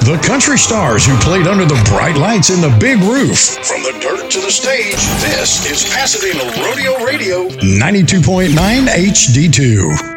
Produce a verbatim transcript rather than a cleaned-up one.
The country stars who played under the bright lights and the big roof. From the dirt to the stage, this is Pasadena Rodeo Radio, ninety-two point nine H D two.